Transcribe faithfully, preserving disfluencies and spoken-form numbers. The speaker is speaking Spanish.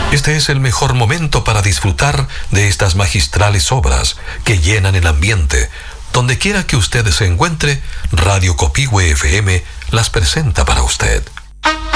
Este es el mejor momento para disfrutar de estas magistrales obras que llenan el ambiente. Donde quiera que usted se encuentre, Radio Copihue F M las presenta para usted.